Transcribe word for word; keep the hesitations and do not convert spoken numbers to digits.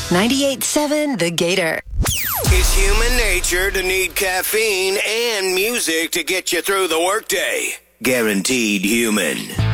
ninety-eight point seven The Gator. It's human nature to need caffeine and music to get you through the workday. Guaranteed human.